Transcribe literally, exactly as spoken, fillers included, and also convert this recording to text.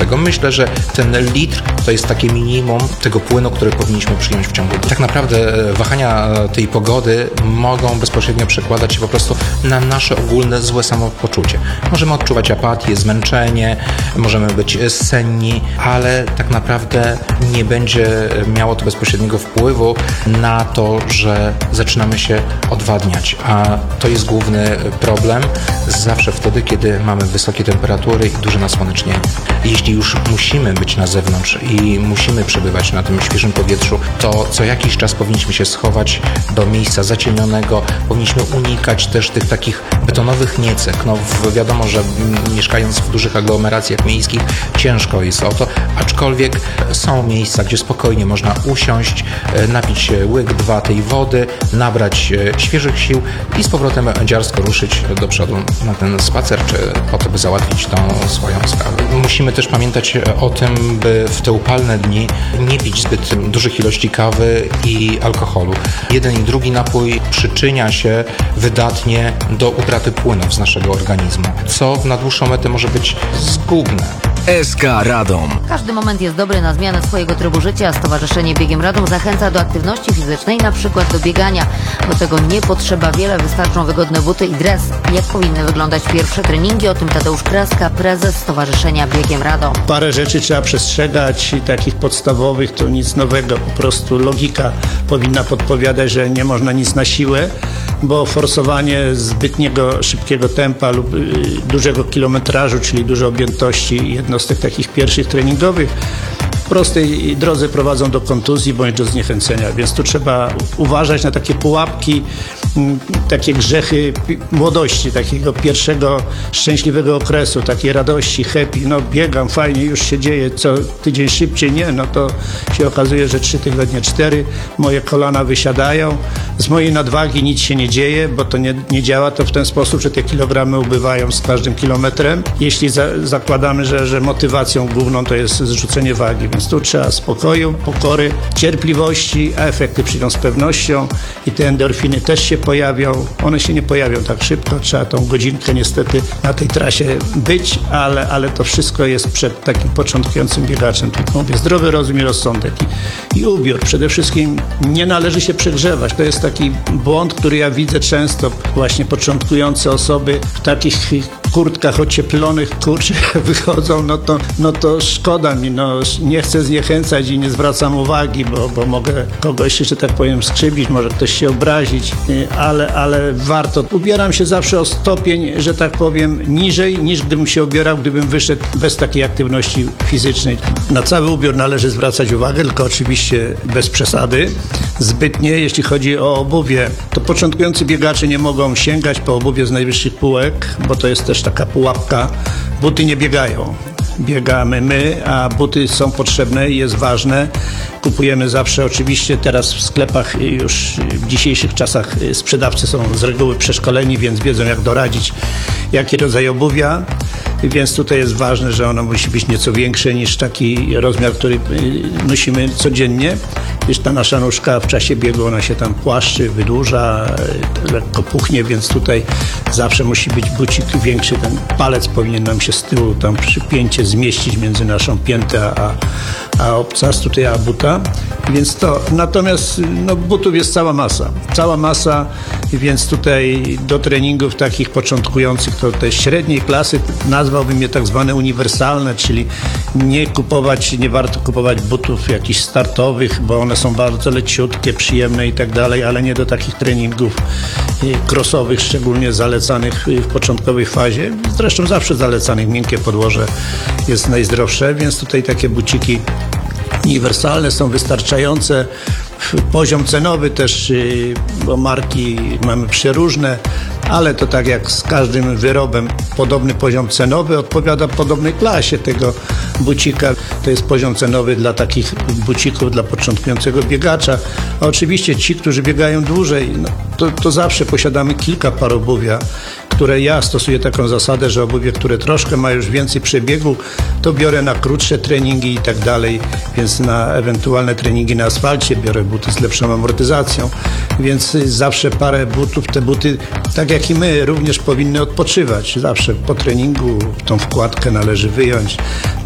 Dlatego myślę, że ten litr to jest takie minimum tego płynu, który powinniśmy przyjąć w ciągu dnia. Tak naprawdę wahania tej pogody mogą bezpośrednio przekładać się po prostu na nasze ogólne złe samopoczucie. Możemy odczuwać apatię, zmęczenie, możemy być senni, ale tak naprawdę nie będzie miało to bezpośredniego wpływu na to, że zaczynamy się odwadniać, a to jest główny problem zawsze wtedy, kiedy mamy wysokie temperatury i duże nasłonecznienie. Jeśli już musimy być na zewnątrz i musimy przebywać na tym świeżym powietrzu, to co jakiś czas powinniśmy się schować do miejsca zacienionego, powinniśmy unikać też tych takich betonowych niecek. No wiadomo, że mieszkając w dużych aglomeracjach miejskich ciężko jest o to, aczkolwiek są miejsca, gdzie spokojnie można usiąść, napić się łyk, dwa tej wody, nabrać świeżych sił i z powrotem dziarsko ruszyć do przodu na ten spacer, czy po to, by załatwić tą swoją sprawę. Musimy też pamiętać o tym, by w te upalne dni nie pić zbyt dużych ilości kawy i alkoholu. Jeden i drugi napój przyczynia się wydatnie do utraty płynów z naszego organizmu, co na dłuższą metę może być zgubne. S K Radom. Każdy moment jest dobry na zmianę swojego trybu życia. Stowarzyszenie Biegiem Radom zachęca do aktywności fizycznej, na przykład do biegania. Do tego nie potrzeba wiele, wystarczą wygodne buty i dres. Jak powinny wyglądać pierwsze treningi? O tym Tadeusz Kraska, prezes Stowarzyszenia Biegiem Radom. Parę rzeczy trzeba przestrzegać, takich podstawowych, to nic nowego, po prostu logika powinna podpowiadać, że nie można nic na siłę, bo forsowanie zbytniego szybkiego tempa lub y, dużego kilometrażu, czyli dużej objętości jednostek takich pierwszych treningowych, w prostej drodze prowadzą do kontuzji bądź do zniechęcenia, więc tu trzeba uważać na takie pułapki, takie grzechy młodości, takiego pierwszego szczęśliwego okresu, takiej radości, happy, no biegam, fajnie, już się dzieje, co tydzień szybciej, nie, no to się okazuje, że trzy tygodnie, cztery, moje kolana wysiadają, z mojej nadwagi nic się nie dzieje, bo to nie, nie działa to w ten sposób, że te kilogramy ubywają z każdym kilometrem, jeśli za, zakładamy, że, że motywacją główną to jest zrzucenie wagi, więc tu trzeba spokoju, pokory, cierpliwości, a efekty przyjdą z pewnością i te endorfiny też się pojawią. One się nie pojawią tak szybko, trzeba tą godzinkę niestety na tej trasie być, ale, ale to wszystko jest przed takim początkującym biegaczem. Tu mówię, zdrowy rozum i rozsądek i, i ubiór. Przede wszystkim nie należy się przegrzewać. To jest taki błąd, który ja widzę często. Właśnie początkujące osoby w takich kurtkach ocieplonych, kurczę, wychodzą, no to, no to szkoda mi, no nie chcę zniechęcać i nie zwracam uwagi, bo, bo mogę kogoś, że tak powiem, skrzywić, może ktoś się obrazić, ale, ale warto. Ubieram się zawsze o stopień, że tak powiem, niżej, niż gdybym się ubierał, gdybym wyszedł bez takiej aktywności fizycznej. Na cały ubiór należy zwracać uwagę, tylko oczywiście bez przesady. Zbytnie, jeśli chodzi o obuwie, to początkujący biegacze nie mogą sięgać po obuwie z najwyższych półek, bo to jest też taka pułapka. Buty nie biegają. Biegamy my, a buty są potrzebne i jest ważne. Kupujemy zawsze, oczywiście teraz w sklepach już w dzisiejszych czasach sprzedawcy są z reguły przeszkoleni, więc wiedzą jak doradzić, jaki rodzaj obuwia. Więc tutaj jest ważne, że ono musi być nieco większe niż taki rozmiar, który nosimy codziennie. Gdyż ta nasza nóżka w czasie biegu, ona się tam płaszczy, wydłuża, lekko puchnie, więc tutaj zawsze musi być bucik większy. Ten palec powinien nam się z tyłu tam przypięcie zmieścić między naszą piętę a, a obcas, tutaj a buta. Więc to, natomiast no, butów jest cała masa. Cała masa, więc tutaj do treningów takich początkujących, to te średniej klasy, nazwałbym je tak zwane uniwersalne, czyli nie kupować, nie warto kupować butów jakichś startowych, bo one są bardzo leciutkie, przyjemne i tak dalej, ale nie do takich treningów crossowych, szczególnie zalecanych w początkowej fazie. Zresztą zawsze zalecanych, miękkie podłoże jest najzdrowsze, więc tutaj takie buciki uniwersalne są wystarczające. Poziom cenowy też, bo marki mamy przeróżne, ale to tak jak z każdym wyrobem, podobny poziom cenowy odpowiada podobnej klasie tego bucika. To jest poziom cenowy dla takich bucików, dla początkującego biegacza. A oczywiście ci, którzy biegają dłużej, no, to, to zawsze posiadamy kilka par obuwia, które ja stosuję taką zasadę, że obuwie, które troszkę ma już więcej przebiegu, to biorę na krótsze treningi i tak dalej, więc na ewentualne treningi na asfalcie biorę buty z lepszą amortyzacją, więc zawsze parę butów, te buty, tak jak i my, również powinny odpoczywać. Zawsze po treningu tą wkładkę należy wyjąć,